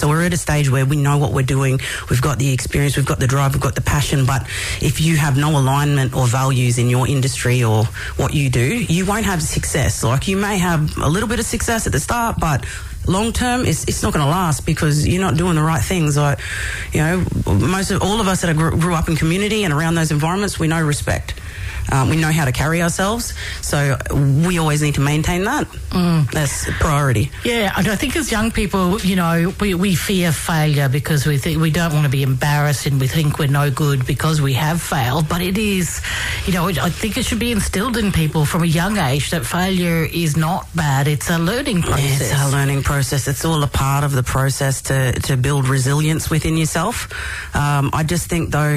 So we're at a stage where we know what we're doing. We've got the experience, we've got the drive, we've got the passion. But if you have no alignment or values in your industry or what you do, you won't have success. Like, you may have a little bit of success at the start, but long term, it's not going to last because you're not doing the right things. Like, you know, all of us that grew up in community and around those environments, we know respect. We know how to carry ourselves, so we always need to maintain that. That's a priority. Yeah, I think as young people, you know, we fear failure because we think we don't want to be embarrassed and we think we're no good because we have failed. But it is, you know, I think it should be instilled in people from a young age that failure is not bad. It's a learning process. Yeah, it's a learning process. It's all a part of the process to build resilience within yourself. I just think, though,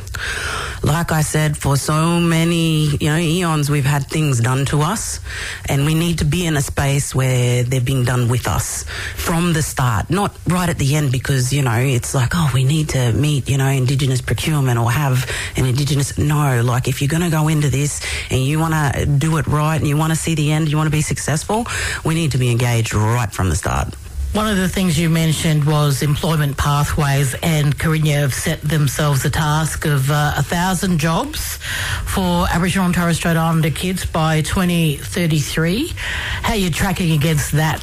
like I said, for so many, you know, eons, we've had things done to us, and we need to be in a space where they're being done with us from the start, not right at the end, because, you know, it's like, oh, we need to meet, you know, Indigenous procurement or have an Indigenous. No, like, if you're going to go into this and you want to do it right and you want to see the end, you want to be successful, we need to be engaged right from the start. One of the things you mentioned was employment pathways, and Karinya have set themselves a task of 1,000 jobs for Aboriginal and Torres Strait Islander kids by 2033. How are you tracking against that?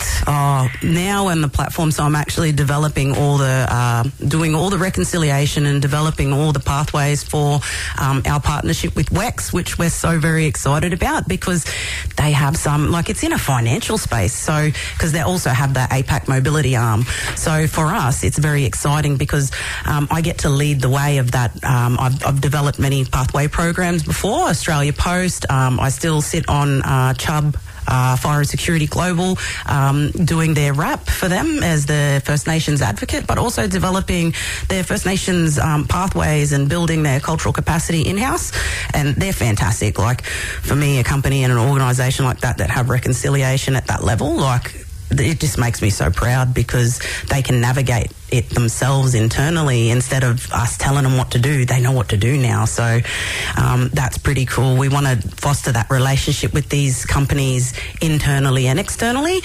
Now in the platform, so I'm actually developing all the, doing all the reconciliation and developing all the pathways for our partnership with WEX, which we're so very excited about because they have some, like, it's in a financial space, so, because they also have the APAC mobility arm. So for us, it's very exciting because I get to lead the way of that. I've developed many pathway programs before, Australia Post. I still sit on Chubb, Fire and Security Global, doing their RAP for them as the First Nations advocate, but also developing their First Nations pathways and building their cultural capacity in-house. And they're fantastic. Like, for me, a company and an organisation like that have reconciliation at that level, like, it just makes me so proud because they can navigate it themselves internally instead of us telling them what to do. They know what to do now. So that's pretty cool. We want to foster that relationship with these companies internally and externally.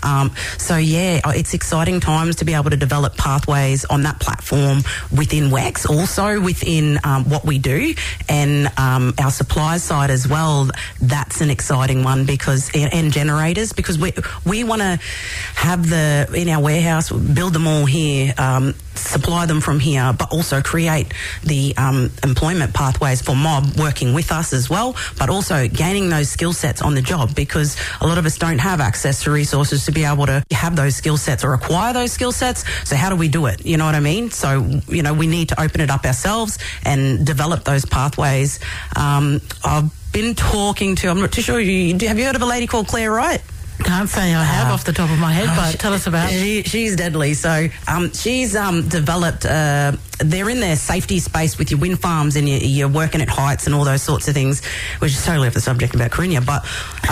So yeah, it's exciting times to be able to develop pathways on that platform within WEX, also within what we do, and our supply side as well. That's an exciting one because, and generators, because we want to have in our warehouse, build them all here, supply them from here, but also create the employment pathways for Mob working with us as well, but also gaining those skill sets on the job, because a lot of us don't have access to resources to be able to have those skill sets or acquire those skill sets. So how do we do it? You know what I mean? So, you know, we need to open it up ourselves and develop those pathways. I've been talking to, I'm not too sure, have you heard of a lady called Claire Wright? Can't say I have off the top of my head, but tell us about it. She's deadly. So she's developed, they're in their safety space with your wind farms and you're working at heights and all those sorts of things, which is totally off the subject about Karinya. But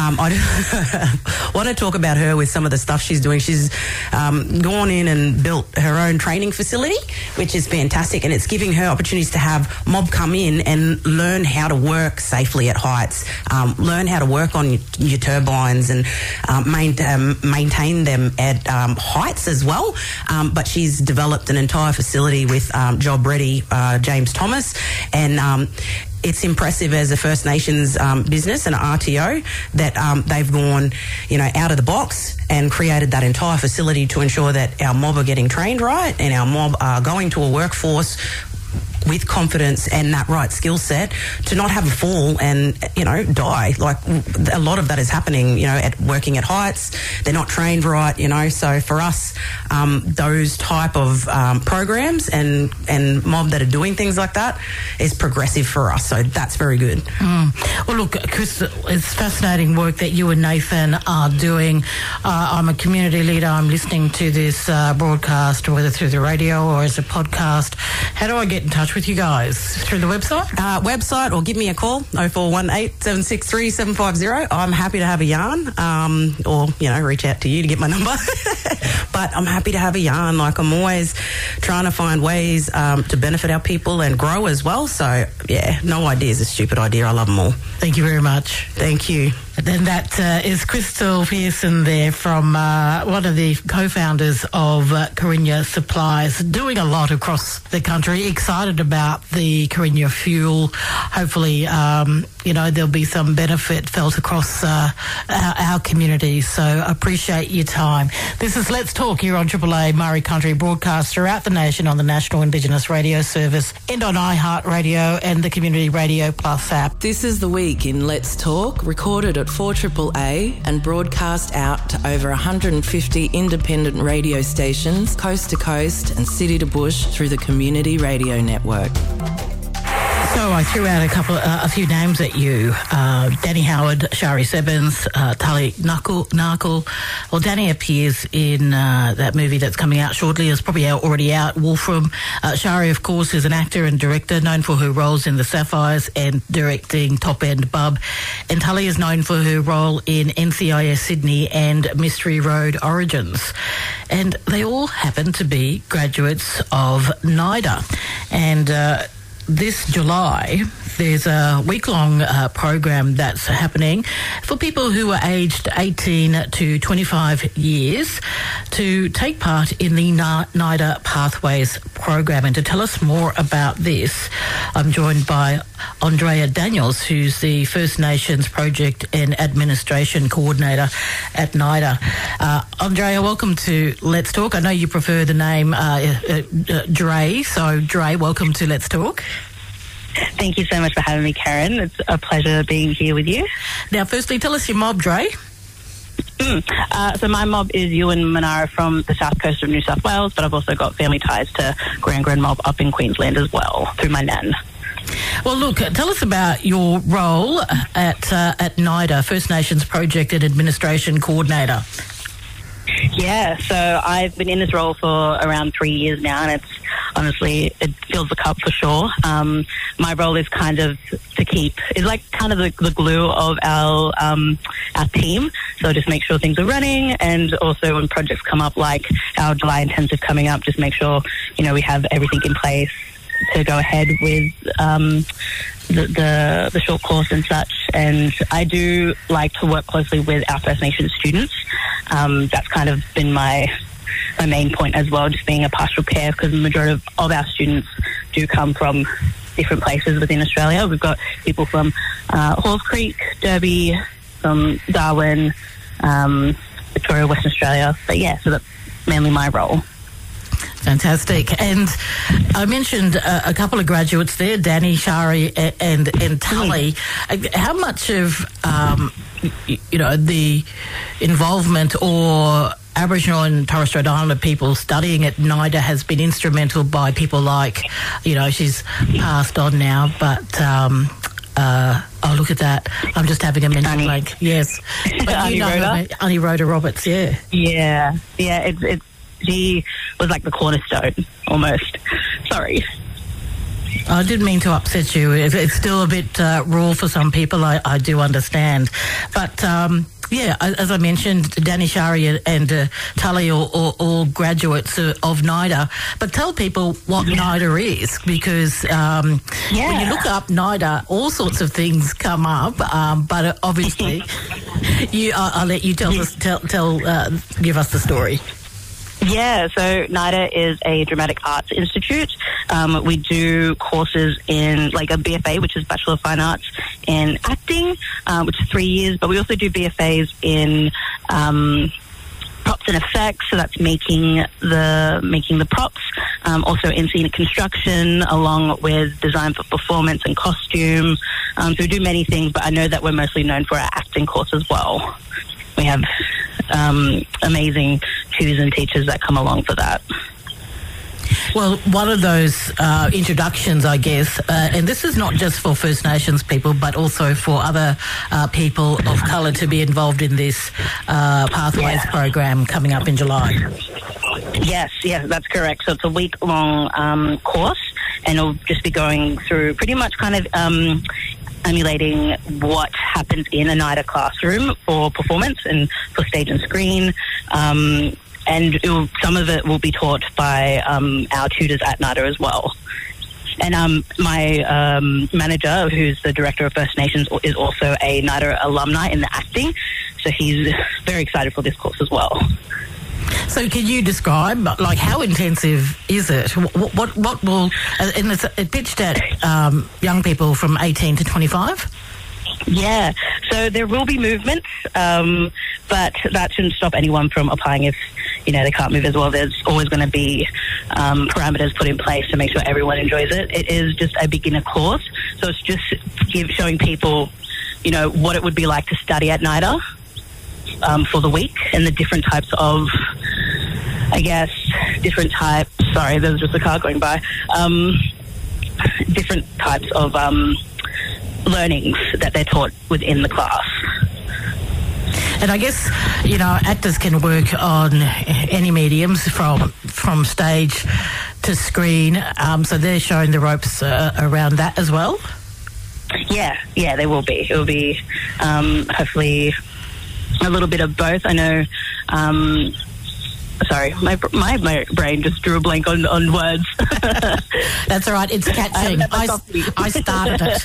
I want to talk about her with some of the stuff she's doing. She's gone in and built her own training facility, which is fantastic. And it's giving her opportunities to have Mob come in and learn how to work safely at heights, learn how to work on your turbines and maintain them at heights as well. But she's developed an entire facility with Job Ready, James Thomas, and it's impressive as a First Nations business and RTO that they've gone, you know, out of the box and created that entire facility to ensure that our Mob are getting trained right and our Mob are going to a workforce with confidence and that right skill set to not have a fall and, you know, die. Like, a lot of that is happening, you know, at working at heights. They're not trained right, you know. So for us, those type of programs and Mob that are doing things like that is progressive for us. So that's very good. Well, look, Chris, it's fascinating work that you and Nathan are doing. I'm a community leader. I'm listening to this broadcast, whether through the radio or as a podcast. How do I get in touch with you guys? Through the website? Website, or give me a call, 0418 763 750. I'm happy to have a yarn, or, you know, reach out to you to get my number. But but I'm happy to have a yarn. Like, I'm always trying to find ways to benefit our people and grow as well. So, yeah, no idea is a stupid idea. I love them all. Thank you very much. Thank you. And then that is Crystal Pearson there from one of the co-founders of Carina Supplies, doing a lot across the country, excited about the Carina fuel. Hopefully, there'll be some benefit felt across our communities. So appreciate your time. This is Let's Talk here on Triple A Murray Country, broadcast throughout the nation on the National Indigenous Radio Service and on iHeartRadio and the Community Radio Plus app. This is The Week in Let's Talk, recorded at 4AAA and broadcast out to over 150 independent radio stations, coast to coast and city to bush through the Community Radio Network. So I threw out a few names at you. Danny Howard, Shari Sebens, Tali Narkle. Well, Danny appears in that movie that's coming out shortly. It's probably already out, Wolfram. Shari, of course, is an actor and director known for her roles in The Sapphires and directing Top End Bub. And Tali is known for her role in NCIS Sydney and Mystery Road Origins. And they all happen to be graduates of NIDA. And this July, there's a week-long program that's happening for people who are aged 18 to 25 years to take part in the NIDA Pathways program. And to tell us more about this, I'm joined by Andrea Daniels, who's the First Nations Project and Administration Coordinator at NIDA. Andrea, welcome to Let's Talk. I know you prefer the name Dre, so Dre, welcome to Let's Talk. Thank you so much for having me, Karen. It's a pleasure being here with you. Now, firstly, tell us your mob, Dre. So my mob is Ewan Manara from the south coast of New South Wales, but I've also got family ties to Grand Mob up in Queensland as well, through my nan. Well, look, tell us about your role at NIDA, First Nations Project and Administration Coordinator. Yeah, so I've been in this role for around 3 years now, and it's honestly, it fills the cup for sure. My role is kind of the glue of our team. So just make sure things are running, and also when projects come up, like our July intensive coming up, just make sure, we have everything in place to go ahead with the short course and such. And I do like to work closely with our First Nations students. That's kind of been my main point as well, just being a pastoral pair, because the majority of our students do come from different places within Australia. We've got people from Halls Creek, Derby, from Darwin, Victoria, Western Australia. But yeah, so that's mainly my role. Fantastic. And I mentioned a couple of graduates there, Danny, Shari and Tali. How much of, the involvement or Aboriginal and Torres Strait Islander people studying at NIDA has been instrumental by people like, she's passed on now, but... look at that. I'm just having a mental blank. Yes. Annie Rhoda Roberts, yeah. Yeah, she was like the cornerstone, almost. Sorry. I didn't mean to upset you. It's still a bit raw for some people, I do understand. But, as I mentioned, Danny, Shari and Tali are all graduates of NIDA. But tell people what NIDA is, because when you look up NIDA, all sorts of things come up. But obviously, I'll let you give us the story. Yeah, so NIDA is a Dramatic Arts Institute. We do courses in like a BFA, which is Bachelor of Fine Arts, in acting, which is 3 years, but we also do BFAs in props and effects, so that's making the props, also in scenic construction, along with design for performance and costume. So we do many things, but I know that we're mostly known for our acting course as well. We have amazing tutors and teachers that come along for that. Well, one of those introductions, I guess, and this is not just for First Nations people, but also for other people of colour to be involved in this Pathways program coming up in July. Yes, that's correct. So it's a week-long course, and it'll just be going through pretty much kind of emulating what happens in a NIDA classroom for performance and for stage and screen. and some of it will be taught by our tutors at NIDA as well. And my manager, who's the director of First Nations, is also a NIDA alumni in the acting, so he's very excited for this course as well. So can you describe, like, how intensive is it? What will, and it's pitched at young people from 18 to 25? Yeah, so there will be movements, but that shouldn't stop anyone from applying if, they can't move as well. There's always going to be parameters put in place to make sure everyone enjoys it. It is just a beginner course, so it's just showing people, what it would be like to study at NIDA for the week, and the different types of, sorry, there's just a car going by, different types of learnings that they're taught within the class. And I guess, actors can work on any mediums from stage to screen, so they're showing the ropes around that as well? Yeah, they will be. It will be hopefully a little bit of both. I know... sorry, my brain just drew a blank on words. That's all right. It's catching. I started it.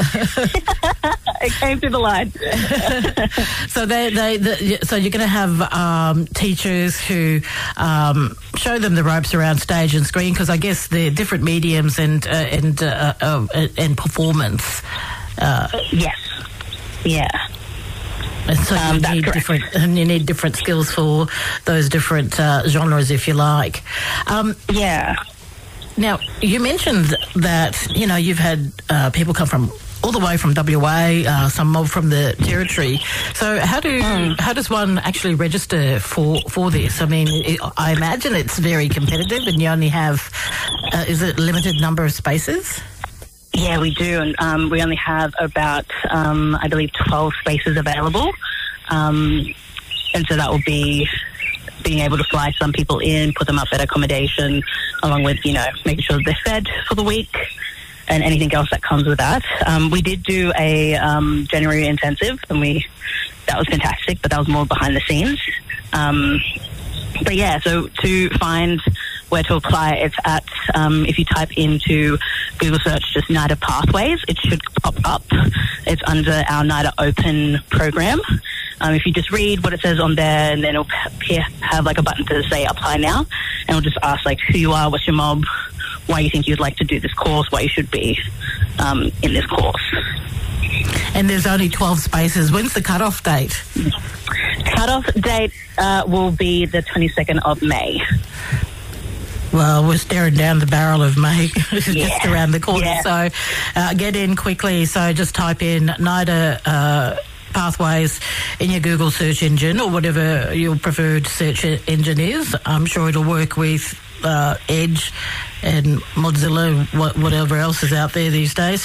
It came through the line. So so you're going to have teachers who show them the ropes around stage and screen, because I guess they're different mediums and performance. Yes. Yeah. And so you need different skills for those different genres, if you like. Yeah. Now, you mentioned that, you've had people come from all the way from WA, some mob from the Territory. So how does one actually register for this? I mean, I imagine it's very competitive, and you only have, is it a limited number of spaces? Yeah, we do, and we only have about, I believe, 12 spaces available, and so that will be being able to fly some people in, put them up at accommodation, along with, making sure they're fed for the week, and anything else that comes with that. We did do a January intensive, and that was fantastic, but that was more behind the scenes. But yeah, so to find where to apply, it's at, if you type into Google search just NIDA Pathways, it should pop up. It's under our NIDA Open program. If you just read what it says on there, and then it'll have like a button to say apply now, and it'll just ask like who you are, what's your mob, why you think you'd like to do this course, why you should be in this course. And there's only 12 spaces. When's the cut-off date? Cut-off date will be the 22nd of May. Well, we're staring down the barrel of May, just around the corner. Yeah. So get in quickly. So just type in NIDA Pathways in your Google search engine, or whatever your preferred search engine is. I'm sure it'll work with Edge and Mozilla, whatever else is out there these days.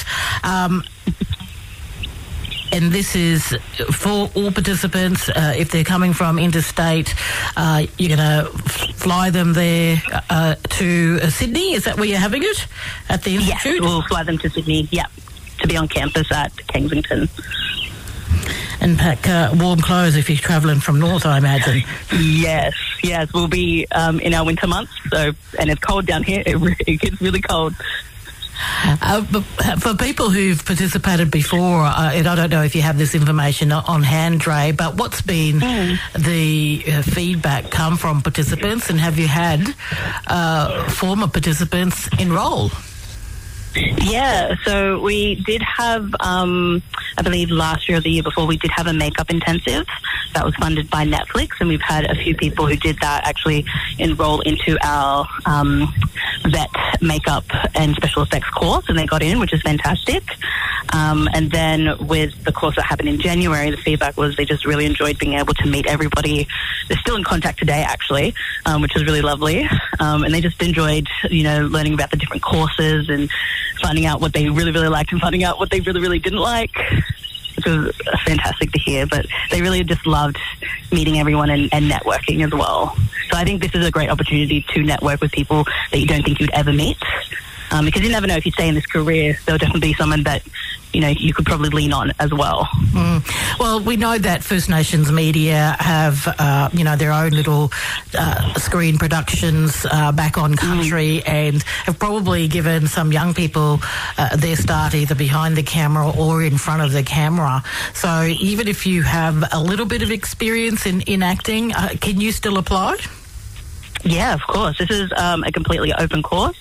And this is for all participants. If they're coming from interstate, you're going to fly them there to Sydney. Is that where you're having it? At the Institute? Yes, we'll fly them to Sydney, to be on campus at Kensington. And pack warm clothes if you're travelling from north, I imagine. Yes. We'll be in our winter months, and it's cold down here. It gets really cold. But for people who've participated before, and I don't know if you have this information on hand, Dre, but what's been the feedback come from participants, and have you had former participants enrol? Yeah, so we did have, I believe last year or the year before, we did have a makeup intensive that was funded by Netflix, and we've had a few people who did that actually enroll into our vet makeup and special effects course, and they got in, which is fantastic. And then with the course that happened in January, the feedback was they just really enjoyed being able to meet everybody. They're still in contact today, actually, which was really lovely. And they just enjoyed, learning about the different courses and finding out what they really, really liked and finding out what they really, really didn't like, which was fantastic to hear. But they really just loved meeting everyone and networking as well. So I think this is a great opportunity to network with people that you don't think you'd ever meet. Because you never know, if you stay in this career, there'll definitely be someone that, you could probably lean on as well. Well, we know that First Nations media have, their own little screen productions back on country and have probably given some young people their start either behind the camera or in front of the camera. So even if you have a little bit of experience in acting, can you still apply? Yeah, of course. This is a completely open course.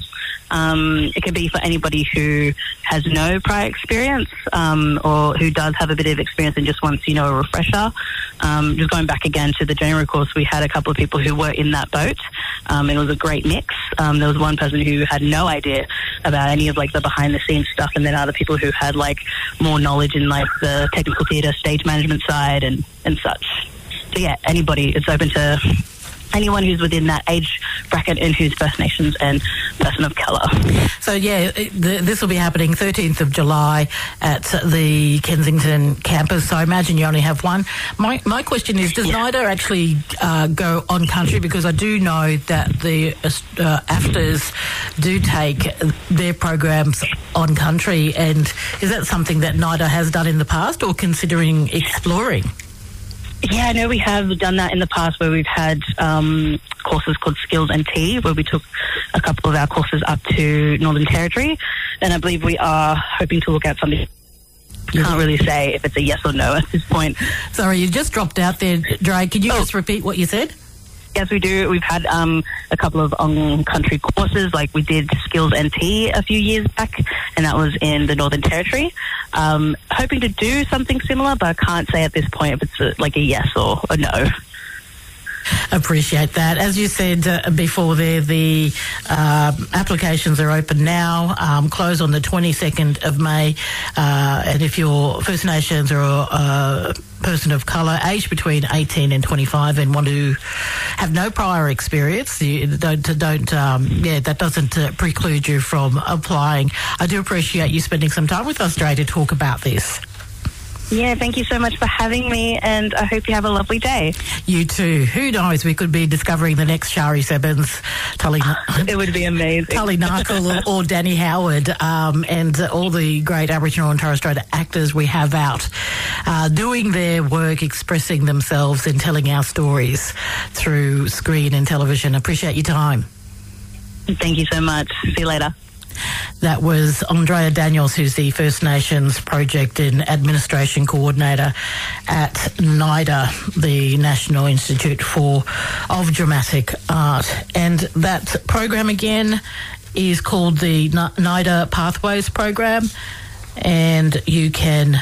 It can be for anybody who has no prior experience or who does have a bit of experience and just wants, a refresher. Just going back again to the January course, we had a couple of people who were in that boat. It was a great mix. There was one person who had no idea about any of the behind the scenes stuff, and then other people who had more knowledge in the technical theatre, stage management side and such. So yeah, anybody. It's open to anyone who's within that age bracket and who's First Nations and person of colour. So, yeah, this will be happening 13th of July at the Kensington campus. So I imagine you only have one. My question is, does NIDA actually go on country? Because I do know that the AFTRS do take their programs on country. And is that something that NIDA has done in the past or considering exploring? Yeah, I know we have done that in the past where we've had courses called Skills NT, where we took a couple of our courses up to Northern Territory, and I believe we are hoping to look at something. Can't really say if it's a yes or no at this point. Sorry, you just dropped out there, Dre. Can you just repeat what you said? Yes, we do. We've had a couple of on-country courses, we did Skills NT a few years back, and that was in the Northern Territory. Hoping to do something similar, but I can't say at this point if it's a yes or a no. Appreciate that. As you said before there, the applications are open now, close on the 22nd of May. And if you're First Nations or a person of colour, aged between 18 and 25 and want to have no prior experience, that doesn't preclude you from applying. I do appreciate you spending some time with us, Dre, to talk about this. Yeah, thank you so much for having me, and I hope you have a lovely day. You too. Who knows? We could be discovering the next Shari Sebens, It would be amazing. Tully Narkle or Danny Howard, and all the great Aboriginal and Torres Strait actors we have out doing their work, expressing themselves and telling our stories through screen and television. Appreciate your time. Thank you so much. See you later. That was Andrea Daniels, who's the First Nations Project and Administration Coordinator at NIDA, the National Institute of Dramatic Art. And that program again is called the NIDA Pathways Program, and you can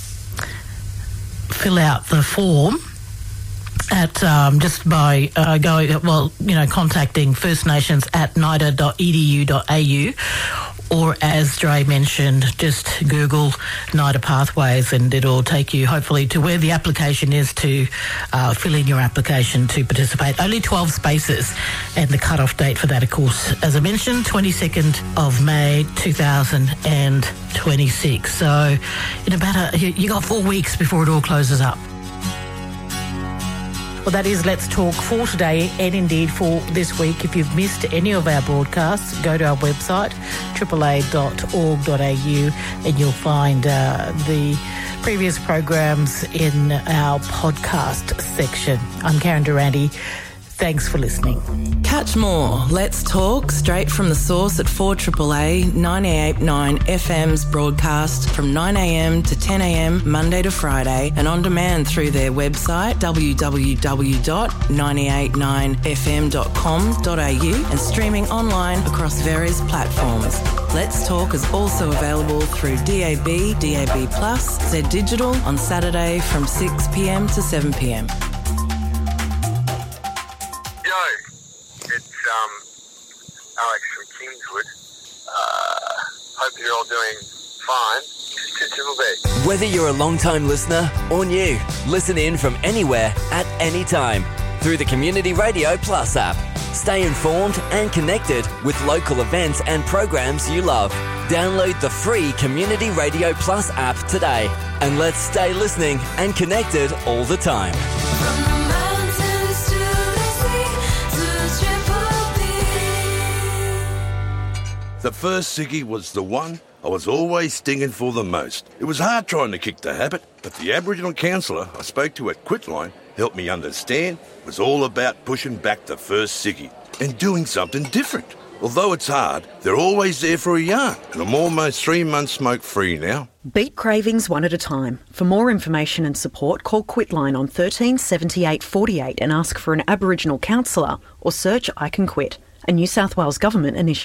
fill out the form at just by contacting First Nations at nida.edu.au, or as Dre mentioned, just Google NIDA Pathways and it'll take you hopefully to where the application is to fill in your application to participate. Only 12 spaces, and the cut-off date for that, of course, as I mentioned, 22nd of May 2026. So in about you got 4 weeks before it all closes up. Well, that is Let's Talk for today and indeed for this week. If you've missed any of our broadcasts, go to our website, aaa.org.au, and you'll find the previous programs in our podcast section. I'm Karen Durante. Thanks for listening. Catch more Let's Talk straight from the source at 4AAA 98.9 FM's broadcast from 9am to 10am Monday to Friday, and on demand through their website www.989fm.com.au and streaming online across various platforms. Let's Talk is also available through DAB, DAB+, Z Digital on Saturday from 6pm to 7pm. Alex from Kingswood. Hope you're all doing fine. Triple B. Whether you're a long-time listener or new, listen in from anywhere at any time through the Community Radio Plus app. Stay informed and connected with local events and programs you love. Download the free Community Radio Plus app today, and let's stay listening and connected all the time. The first ciggy was the one, I was always stinging for the most. It was hard trying to kick the habit, but the Aboriginal counsellor I spoke to at Quitline helped me understand it was all about pushing back the first ciggy and doing something different. Although it's hard, they're always there for a yarn, and I'm almost 3 months smoke-free now. Beat cravings one at a time. For more information and support, call Quitline on 13 78 48 and ask for an Aboriginal counsellor, or search I Can Quit, a New South Wales Government initiative.